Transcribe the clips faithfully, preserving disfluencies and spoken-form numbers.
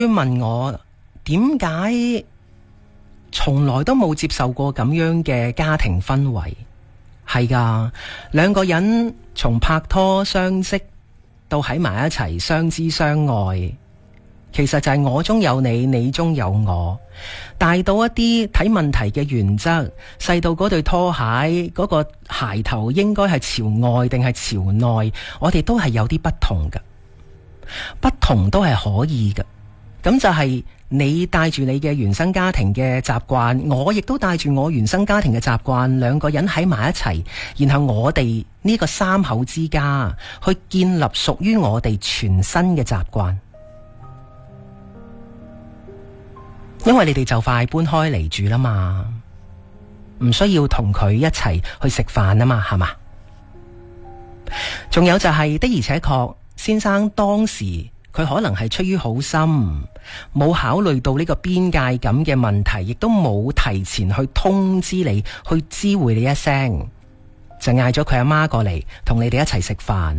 問我點解從來都冇接受過咁樣嘅家庭氛圍。係噶，兩個人從拍拖相識到喺埋一齊相知相愛，其實就係我中有你，你中有我。大到一啲睇問題嘅原則，細到嗰對拖鞋嗰個鞋頭應該係朝外定係朝內，我哋都係有啲不同㗎，不同都係可以㗎。咁就係你帶住你嘅原生家庭嘅習慣，我亦都帶住我原生家庭嘅習慣，兩個人喺埋一齊，然後我哋呢個三口之家去建立屬於我哋全新嘅習慣。因為你哋就快搬開嚟住啦嘛，唔需要同佢一齊去食飯啊嘛，係嘛？仲有就係、是、的而且確，先生當時佢可能係出於好心，冇考慮到呢個邊界感嘅問題，亦都冇提前去通知你，去知會你一聲，就嗌咗佢阿媽過嚟同你哋一齊食飯。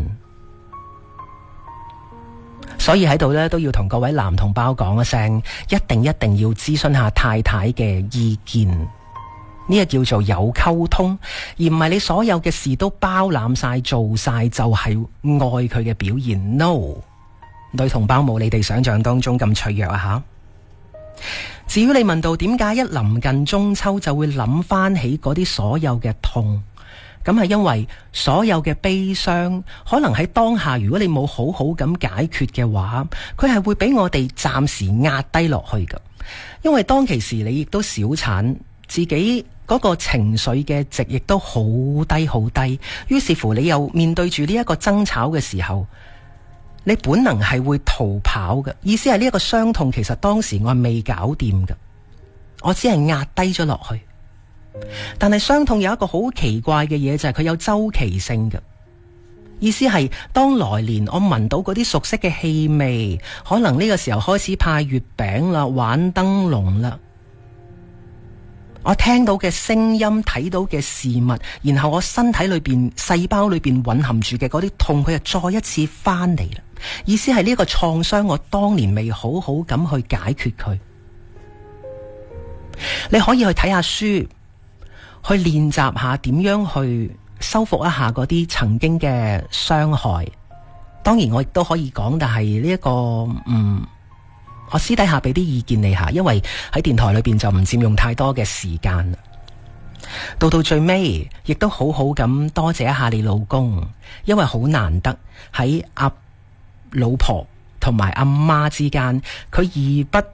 所以喺度呢，都要同各位男同胞講一聲，一定一定要諮詢下太太嘅意見。呢個叫做有溝通，而唔係你所有嘅事都包攬晒做晒就係愛佢嘅表現。No， 女同胞冇你哋想象當中咁脆弱啊吓。至於你問到點解一臨近中秋就會諗翻起嗰啲所有嘅痛，咁係因為所有嘅悲傷可能喺當下，如果你冇好好咁解決嘅話，佢係會俾我哋暫時壓低落去㗎。因為當其時你亦都小產，自己嗰個情緒嘅值亦都好低好低，於是乎你又面對住呢一個爭吵嘅時候，你本能係會逃跑嘅。意思係呢一個傷痛其實當時我係未搞掂㗎，我只係壓低咗落去。但係傷痛有一個好奇怪嘅嘢，就係佢有周期性嘅。意思係當來年我聞到嗰啲熟悉嘅氣味，可能呢個時候開始派月餅啦，玩燈籠啦，我聽到嘅聲音，睇到嘅事物，然後我身體裏邊細胞裏邊蘊含住嘅嗰啲痛，佢就再一次翻嚟啦。意思係呢個創傷我當年未好好咁去解決佢。你可以去睇下書，去練習下點樣去修復一下嗰啲曾經嘅傷害。當然我亦都可以講，但係呢一個嗯，我私底下俾啲意見你下，因為喺電台裏邊就唔佔用太多嘅時間。到到最尾，亦都好好咁多謝一下你老公，因為好難得喺阿老婆同埋阿媽之間，佢義不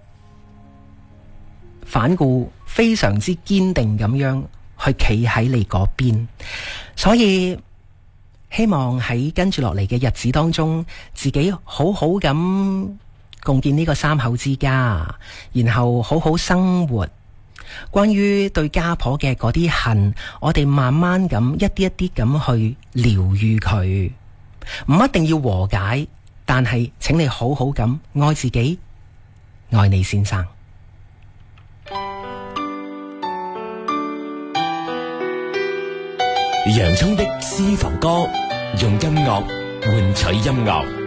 反顧，非常之堅定咁樣去企喺你嗰邊。所以希望喺跟住落嚟嘅日子當中，自己好好咁共建呢個三口之家，然後好好生活。關於對家婆嘅嗰啲恨，我哋慢慢咁一啲一啲咁去療愈佢，唔一定要和解，但係請你好好咁愛自己，愛你先生。 洋蔥的私房歌，用音樂換取音樂。